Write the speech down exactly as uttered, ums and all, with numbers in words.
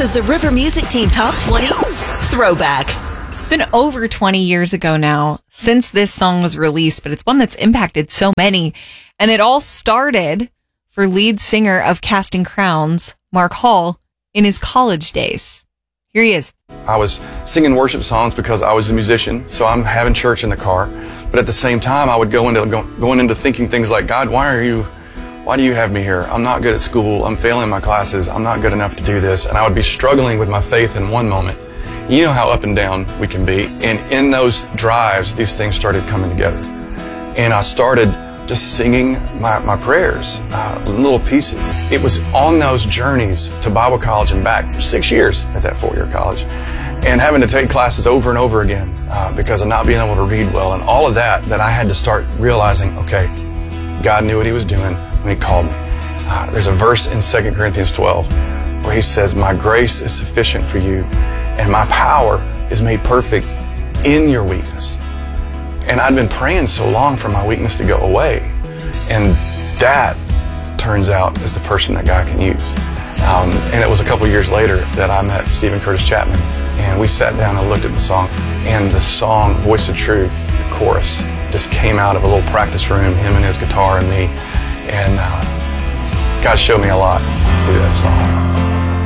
is the River Music Team Top twenty Throwback. It's been over twenty years ago now since this song was released, but it's one that's impacted so many. And it all started for lead singer of Casting Crowns, Mark Hall, in his college days. Here he is. I was singing worship songs because I was a musician, so I'm having church in the car. But at the same time, I would go into go, going into thinking things like, God, why are you, why do you have me here? I'm not good at school. I'm failing my classes. I'm not good enough to do this. And I would be struggling with my faith in one moment. You know how up and down we can be. And in those drives, these things started coming together. And I started just singing my, my prayers, uh, little pieces. It was on those journeys to Bible college and back for six years at that four-year college, and having to take classes over and over again uh, because of not being able to read well and all of that, that I had to start realizing, okay, God knew what he was doing when he called me. Uh, there's a verse in Second Corinthians twelve where he says, my grace is sufficient for you, and my power is made perfect in your weakness. And I'd been praying so long for my weakness to go away. And that turns out is the person that God can use. Um, and it was a couple years later that I met Stephen Curtis Chapman. And we sat down and looked at the song. And the song, Voice of Truth, the chorus, just came out of a little practice room, him and his guitar and me. And uh, God showed me a lot through that song.